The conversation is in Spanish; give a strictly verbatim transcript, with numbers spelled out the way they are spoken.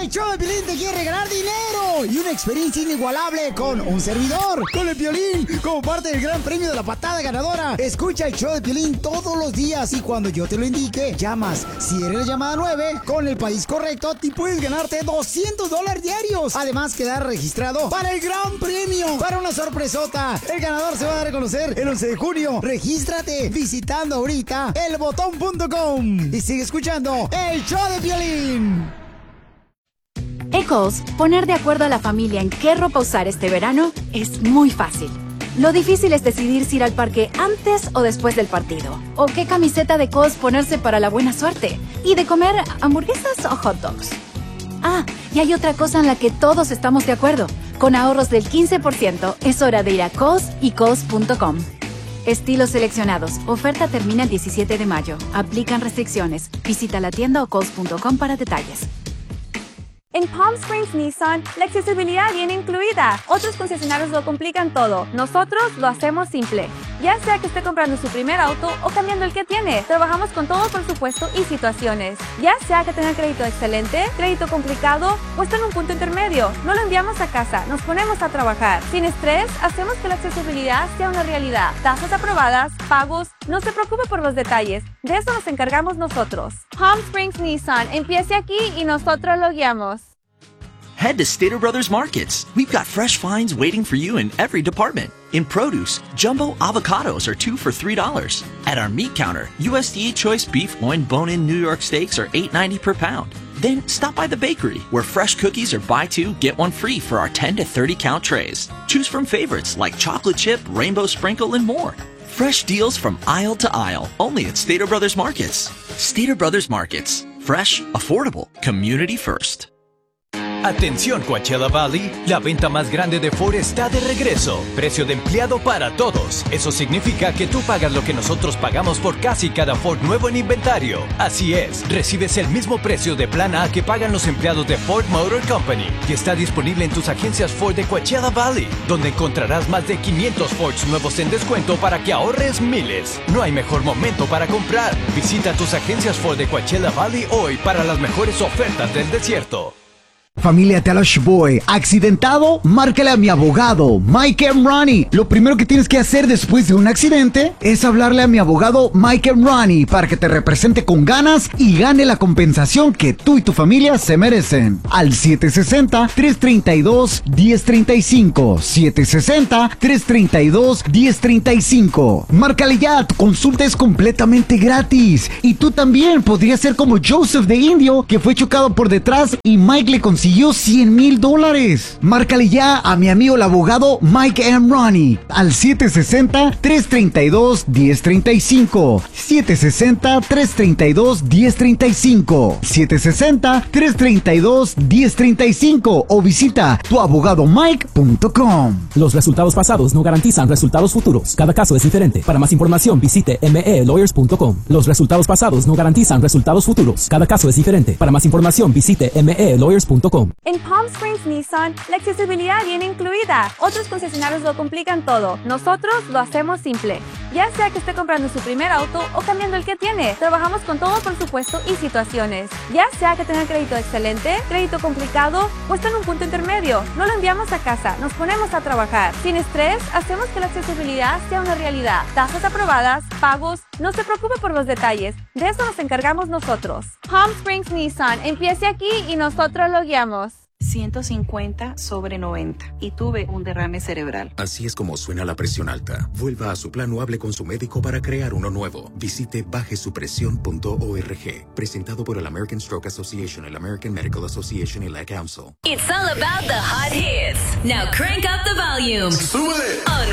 El show de Piolín te quiere regalar dinero y una experiencia inigualable con un servidor, con el Piolín, como parte del gran premio de la patada ganadora. Escucha el show de Piolín todos los días y cuando yo te lo indique, llamas. Si eres la llamada nueve, con el país correcto, te puedes ganarte doscientos dólares diarios. Además, quedar registrado para el gran premio, para una sorpresota. El ganador se va a dar a conocer el once de junio. Regístrate visitando ahorita el botón punto com y sigue escuchando el show de Piolín. En Kohl's, poner de acuerdo a la familia en qué ropa usar este verano es muy fácil. Lo difícil es decidir si ir al parque antes o después del partido, o qué camiseta de Kohl's ponerse para la buena suerte, y de comer hamburguesas o hot dogs. Ah, y hay otra cosa en la que todos estamos de acuerdo. Con ahorros del quince por ciento, es hora de ir a Kohl's y Kohls punto com. Estilos seleccionados. Oferta termina el diecisiete de mayo. Aplican restricciones. Visita la tienda o Kohls punto com para detalles. En Palm Springs Nissan, la accesibilidad viene incluida. Otros concesionarios lo complican todo. Nosotros lo hacemos simple. Ya sea que esté comprando su primer auto o cambiando el que tiene, trabajamos con todo presupuesto y situaciones. Ya sea que tenga crédito excelente, crédito complicado o esté en un punto intermedio, no lo enviamos a casa, nos ponemos a trabajar. Sin estrés, hacemos que la accesibilidad sea una realidad. Tasas aprobadas, pagos, no se preocupe por los detalles. De eso nos encargamos nosotros. Palm Springs Nissan, empiece aquí y nosotros lo guiamos. Head to Stater Brothers Markets. We've got fresh finds waiting for you in every department. In produce, jumbo avocados are two for three dollars. At our meat counter, U S D A choice beef loin bone-in New York steaks are eight ninety per pound. Then stop by the bakery, where fresh cookies are buy two, get one free for our ten to thirty count trays. Choose from favorites like chocolate chip, rainbow sprinkle, and more. Fresh deals from aisle to aisle, only at Stater Brothers Markets. Stater Brothers Markets. Fresh, affordable, community first. Atención Coachella Valley, la venta más grande de Ford está de regreso. Precio de empleado para todos. Eso significa que tú pagas lo que nosotros pagamos por casi cada Ford nuevo en inventario. Así es, recibes el mismo precio de plan A que pagan los empleados de Ford Motor Company. Y está disponible en tus agencias Ford de Coachella Valley, donde encontrarás más de quinientos Fords nuevos en descuento para que ahorres miles. No hay mejor momento para comprar. Visita tus agencias Ford de Coachella Valley hoy para las mejores ofertas del desierto. Familia Talosh Boy, accidentado, márcale a mi abogado, Mike Emrani. Lo primero que tienes que hacer después de un accidente es hablarle a mi abogado Mike Emrani para que te represente con ganas y gane la compensación que tú y tu familia se merecen. Al siete seis cero, tres tres dos, uno cero tres cinco, siete seis cero, tres tres dos, uno cero tres cinco. Márcale ya, tu consulta es completamente gratis. Y tú también podrías ser como Joseph de Indio, que fue chocado por detrás y Mike le consiguió consiguió cien mil dólares. Márcale ya a mi amigo el abogado Mike Emrani al siete seis cero, tres tres dos, uno cero tres cinco, siete seis cero, tres tres dos, uno cero tres cinco, siete seis cero, tres tres dos, uno cero tres cinco o visita tu abogado mike punto com. Los resultados pasados no garantizan resultados futuros. Cada caso es diferente. Para más información visite m e lawyers punto com. Los resultados pasados no garantizan resultados futuros. Cada caso es diferente. Para más información visite m e lawyers punto com. En Palm Springs Nissan, la accesibilidad viene incluida. Otros concesionarios lo complican todo. Nosotros lo hacemos simple. Ya sea que esté comprando su primer auto o cambiando el que tiene, trabajamos con todo presupuesto y situaciones. Ya sea que tenga crédito excelente, crédito complicado o esté en un punto intermedio, no lo enviamos a casa, nos ponemos a trabajar. Sin estrés, hacemos que la accesibilidad sea una realidad. Tasas aprobadas, pagos, no se preocupe por los detalles. De eso nos encargamos nosotros. Palm Springs Nissan, empiece aquí y nosotros lo guiamos. ciento cincuenta sobre noventa y tuve un derrame cerebral. Así es como suena la presión alta. Vuelva a su plan o hable con su médico para crear uno nuevo. Visite baje su presión punto org. Presentado por el American Stroke Association, el American Medical Association y la Council. It's all about the hot hits. Now crank up the volume on